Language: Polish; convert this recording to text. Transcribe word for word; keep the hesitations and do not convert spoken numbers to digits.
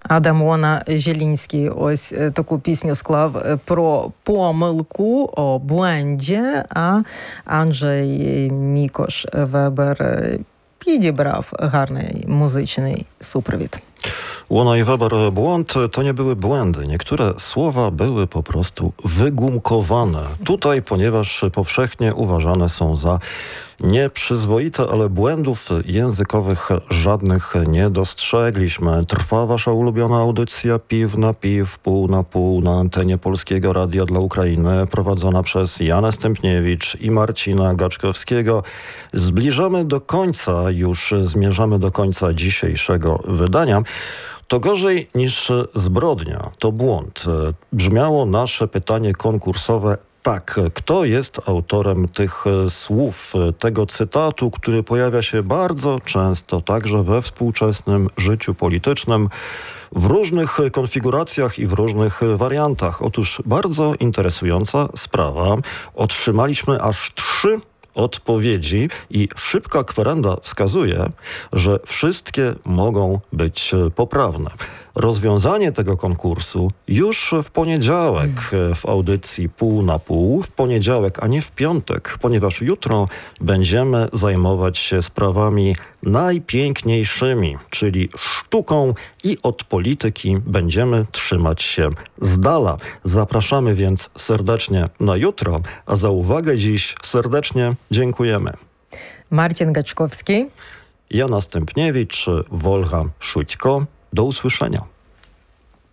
Адам Лона Зелінський ось таку пісню склав про помилку, о бленді, а Анджей Мікош Вебер підібрав гарний muzyczny супровід. Łona i Weber, błąd to nie były błędy. Niektóre słowa były po prostu wygumkowane. Tutaj, ponieważ powszechnie uważane są za nieprzyzwoite, ale błędów językowych żadnych nie dostrzegliśmy. Trwa wasza ulubiona audycja Piw na Piw, pół na pół na antenie Polskiego Radia dla Ukrainy, prowadzona przez Janę Stępniewicz i Marcina Gaczkowskiego. Zbliżamy do końca, już zmierzamy do końca dzisiejszego wydania. To gorzej niż zbrodnia, to błąd. Brzmiało nasze pytanie konkursowe tak. Kto jest autorem tych słów, tego cytatu, który pojawia się bardzo często także we współczesnym życiu politycznym, w różnych konfiguracjach i w różnych wariantach? Otóż bardzo interesująca sprawa. Otrzymaliśmy aż trzy odpowiedzi i szybka kwerenda wskazuje, że wszystkie mogą być poprawne. Rozwiązanie tego konkursu już w poniedziałek w audycji Pół na Pół, w poniedziałek, a nie w piątek, ponieważ jutro będziemy zajmować się sprawami najpiękniejszymi, czyli sztuką, i od polityki będziemy trzymać się z dala. Zapraszamy więc serdecznie na jutro, a za uwagę dziś serdecznie dziękujemy. Marcin Gaczkowski, Jana Stępniewicz, Wolga Szućko. Do usłyszenia.